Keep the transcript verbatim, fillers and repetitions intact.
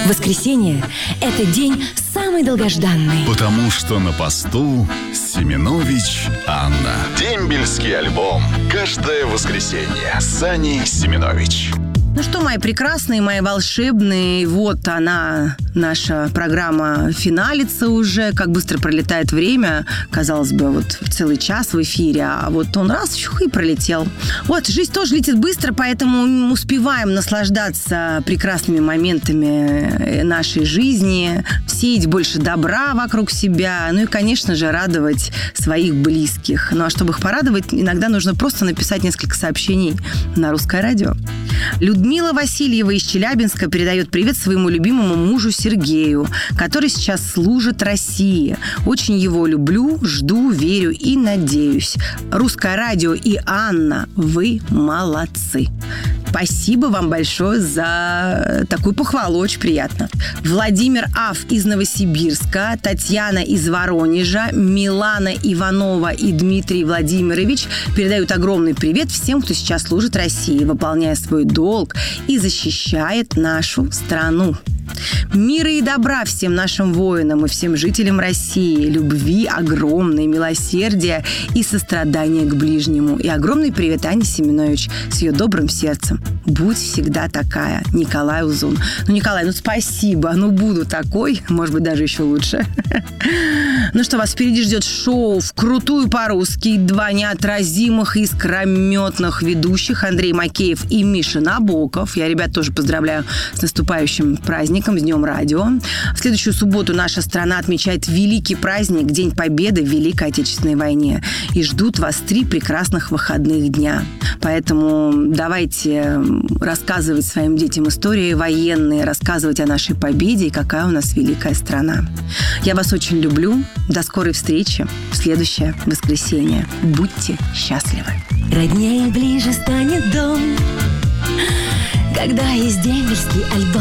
Воскресенье – это день самый долгожданный. Потому что на посту Семенович Анна. Дембельский альбом. Каждое воскресенье с Аней Семенович. Ну что, мои прекрасные, мои волшебные, вот она, наша программа финалится уже. Как быстро пролетает время. Казалось бы, вот целый час в эфире, а вот он раз, чух, и пролетел. Вот, жизнь тоже летит быстро, поэтому успеваем наслаждаться прекрасными моментами нашей жизни, сеять больше добра вокруг себя, ну и, конечно же, радовать своих близких. Ну а чтобы их порадовать, иногда нужно просто написать несколько сообщений на Русское радио. Людмила Васильева из Челябинска передает привет своему любимому мужу Сергею, который сейчас служит России. Очень его люблю, жду, верю и надеюсь. Русское радио и Анна, вы молодцы. Спасибо вам большое за такую похвалу, очень приятно. Владимир Аф из Новосибирска, Татьяна из Воронежа, Милана Иванова и Дмитрий Владимирович передают огромный привет всем, кто сейчас служит России, выполняя свой долг и защищает нашу страну. Мира и добра всем нашим воинам и всем жителям России, любви огромной, милосердия и сострадания к ближнему. И огромный привет Ане Семенович с ее добрым сердцем. Будь всегда такая. Николай Узун. Ну, Николай, ну спасибо. Ну, буду такой. Может быть, даже еще лучше. Ну что, вас впереди ждет шоу в крутую по-русски. Два неотразимых, искрометных ведущих Андрей Макеев и Миша Набоков. Я ребят тоже поздравляю с наступающим праздником, с Днем радио. В следующую субботу наша страна отмечает великий праздник, День Победы в Великой Отечественной войне. И ждут вас три прекрасных выходных дня. Поэтому давайте рассказывать своим детям истории военные, рассказывать о нашей победе и какая у нас великая страна. Я вас очень люблю. До скорой встречи в следующее воскресенье. Будьте счастливы. Роднее ближе станет дом, когда есть дембельский альбом.